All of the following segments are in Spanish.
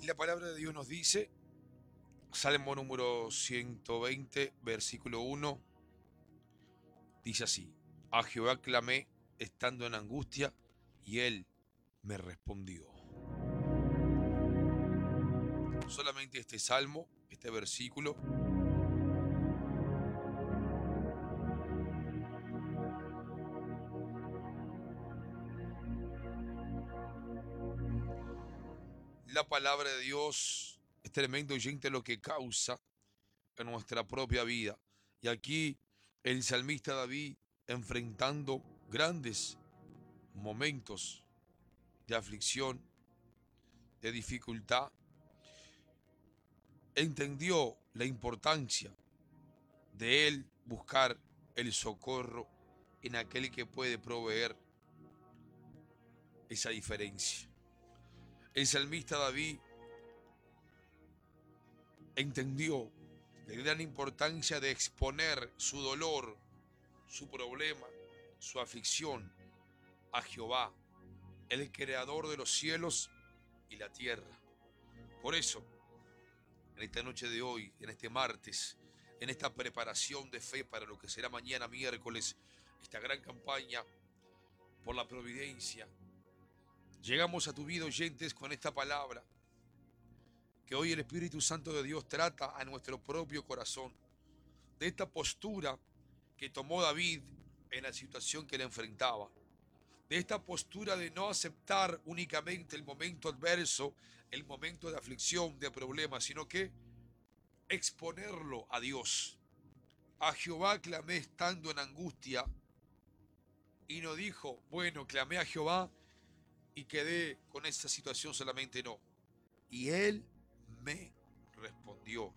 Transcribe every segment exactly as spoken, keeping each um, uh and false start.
la palabra de Dios nos dice, Salmo número ciento veinte, versículo uno, dice así: a Jehová clamé estando en angustia, y él me respondió. Solamente este salmo, este versículo, la palabra de Dios es tremendo, oyente, lo que causa en nuestra propia vida. Y aquí el salmista David, enfrentando grandes momentos de aflicción, de dificultad, entendió la importancia de él buscar el socorro en aquel que puede proveer esa diferencia. El salmista David entendió la gran importancia de exponer su dolor, su problema, su aflicción a Jehová, el creador de los cielos y la tierra. Por eso, en esta noche de hoy, en este martes, en esta preparación de fe para lo que será mañana miércoles, esta gran campaña por la providencia, llegamos a tu vida, oyentes, con esta palabra que hoy el Espíritu Santo de Dios trata a nuestro propio corazón, de esta postura que tomó David en la situación que le enfrentaba, de esta postura de no aceptar únicamente el momento adverso, el momento de aflicción, de problemas, sino que exponerlo a Dios. A Jehová clamé estando en angustia, y no dijo, bueno, clamé a Jehová y quedé con esa situación solamente, no. Y él me respondió.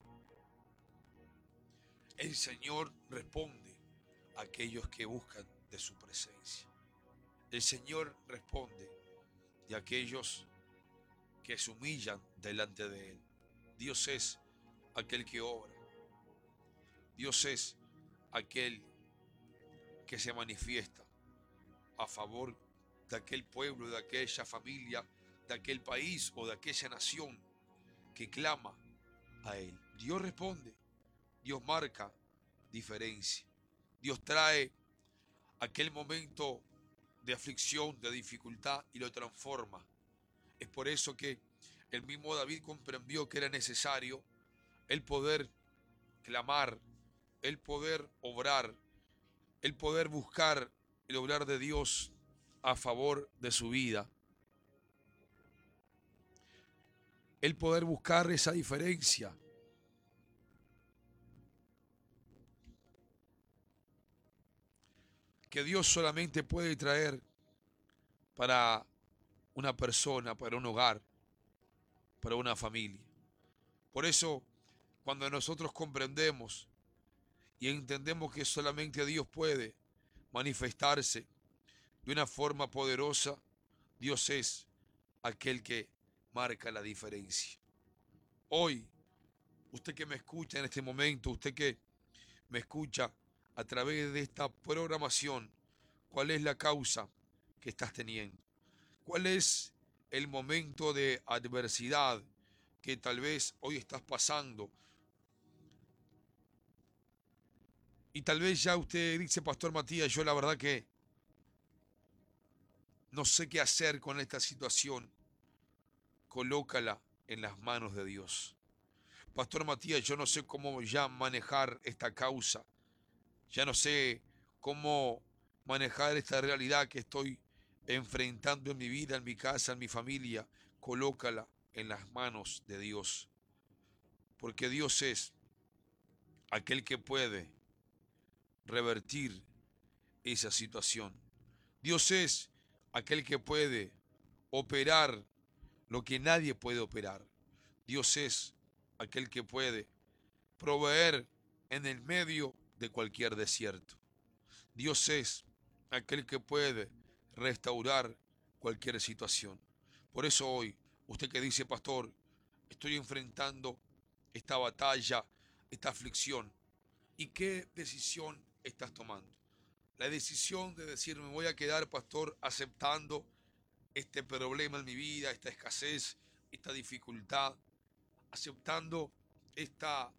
El Señor responde a aquellos que buscan de su presencia. El Señor responde de aquellos que se humillan delante de Él. Dios es aquel que obra. Dios es aquel que se manifiesta a favor de aquel pueblo, de aquella familia, de aquel país o de aquella nación que clama a Él. Dios responde, Dios marca diferencia. Dios trae aquel momento de aflicción, de dificultad y lo transforma. Es por eso que el mismo David comprendió que era necesario el poder clamar, el poder obrar, el poder buscar el obrar de Dios a favor de su vida. El poder buscar esa diferencia. Que Dios solamente puede traer para una persona, para un hogar, para una familia. Por eso, cuando nosotros comprendemos y entendemos que solamente Dios puede manifestarse de una forma poderosa, Dios es aquel que marca la diferencia. Hoy, usted que me escucha en este momento, usted que me escucha a través de esta programación, ¿cuál es la causa que estás teniendo? ¿Cuál es el momento de adversidad que tal vez hoy estás pasando? Y tal vez ya usted dice, Pastor Matías, yo la verdad que no sé qué hacer con esta situación. Colócala en las manos de Dios. Pastor Matías, yo no sé cómo ya manejar esta causa. Ya no sé cómo manejar esta realidad que estoy enfrentando en mi vida, en mi casa, en mi familia. Colócala en las manos de Dios. Porque Dios es aquel que puede revertir esa situación. Dios es aquel que puede operar lo que nadie puede operar. Dios es aquel que puede proveer en el medio de cualquier desierto. Dios es aquel que puede restaurar cualquier situación. Por eso hoy, usted que dice, pastor, estoy enfrentando esta batalla, esta aflicción, ¿y qué decisión estás tomando? La decisión de decir, me voy a quedar, pastor, aceptando este problema en mi vida, esta escasez, esta dificultad, aceptando esta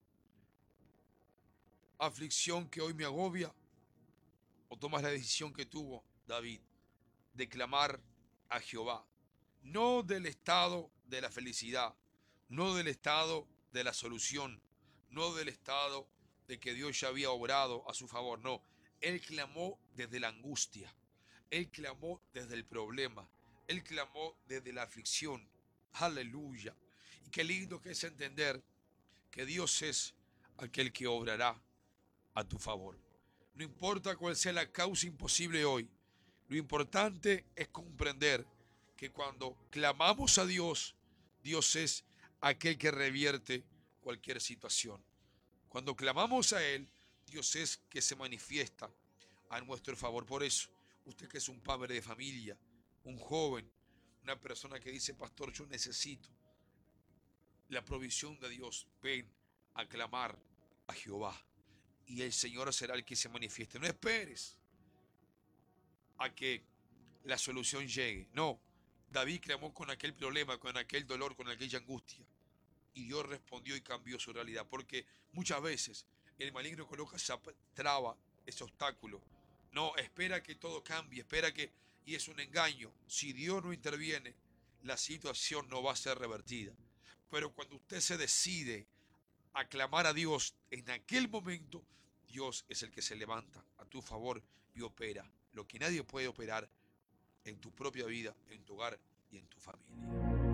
aflicción que hoy me agobia, o tomas la decisión que tuvo David de clamar a Jehová, no del estado de la felicidad, no del estado de la solución, no del estado de que Dios ya había obrado a su favor, no, él clamó desde la angustia, él clamó desde el problema, él clamó desde la aflicción, aleluya, y qué lindo que es entender que Dios es aquel que obrará a tu favor. No importa cuál sea la causa imposible hoy, lo importante es comprender que cuando clamamos a Dios, Dios es aquel que revierte cualquier situación. Cuando clamamos a Él, Dios es que se manifiesta a nuestro favor. Por eso, usted que es un padre de familia, un joven, una persona que dice, pastor, yo necesito la provisión de Dios, ven a clamar a Jehová y el Señor será el que se manifieste. No esperes a que la solución llegue. No, David clamó con aquel problema, con aquel dolor, con aquella angustia. Y Dios respondió y cambió su realidad. Porque muchas veces el maligno coloca esa traba, ese obstáculo. No, espera que todo cambie, espera que... Y es un engaño. Si Dios no interviene, la situación no va a ser revertida. Pero cuando usted se decide a clamar a Dios en aquel momento, Dios es el que se levanta a tu favor y opera lo que nadie puede operar en tu propia vida, en tu hogar y en tu familia.